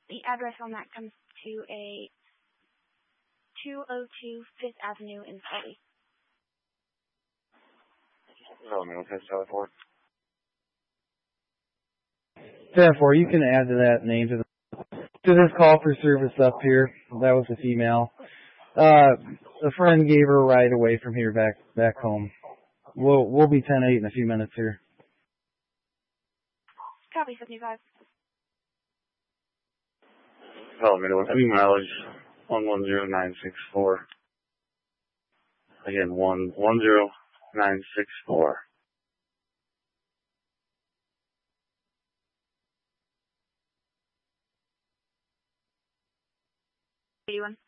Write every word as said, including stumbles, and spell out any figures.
The address on that comes to a two oh two Fifth Avenue in Tully. Oh, no, that's seven four. seven four, you can add to that name to the to this call for service up here. That was a female. Uh, a friend gave her a ride away from here back back home. We'll we'll be ten eight in a few minutes here. Copy, seventy-five. Oh, middle, heavy mileage, one one zero nine six four. Again, one one zero nine six four. eighty-one.